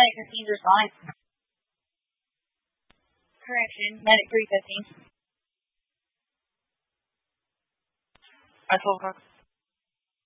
Medic 15's response. Correction, Medic 315. I told her.